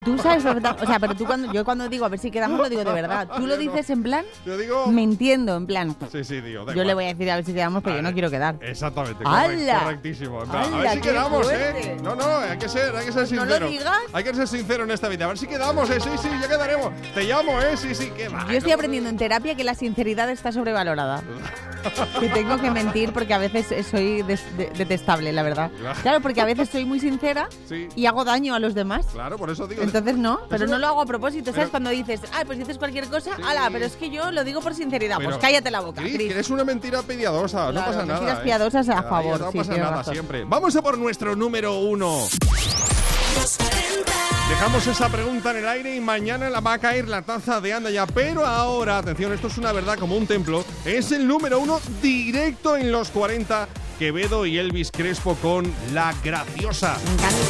Tú sabes perfectamente, o sea, pero yo cuando digo a ver si quedamos, lo digo de verdad. Tú lo dices en plan, Yo digo... mintiendo, en plan. Sí, tío. Yo le voy a decir a ver si quedamos, pero yo no quiero quedar. Exactamente, ¡Hala! correctísimo. En plan, a ¡Hala, ver si qué quedamos, fuerte! No, hay que ser sincero. ¿No lo digas? Hay que ser sincero en esta vida. A ver si quedamos, sí, ya quedaremos. Te llamo, sí, que va. Yo estoy aprendiendo en terapia que la sinceridad está sobrevalorada. Que tengo que mentir porque a veces soy detestable, la verdad. Claro, porque a veces soy muy sincera y hago daño a los demás. Claro, por eso digo. Entonces no, pero no lo hago a propósito, ¿sabes? Pero, Cuando dices, pues dices cualquier cosa, pero es que yo lo digo por sinceridad. Pero, pues cállate la boca, Cris, Cris. que eres una mentira piadosa, no pasa nada. Mentiras piadosas a favor, no sí, pasa tienes nada razón. siempre. Vamos a por nuestro número 1. Dejamos esa pregunta en el aire y mañana la va a caer la taza de Anda Ya. Pero ahora, atención, esto es una verdad como un templo. Es el número 1 directo en los 40. Quevedo y Elvis Crespo con La Graciosa. Me encanta.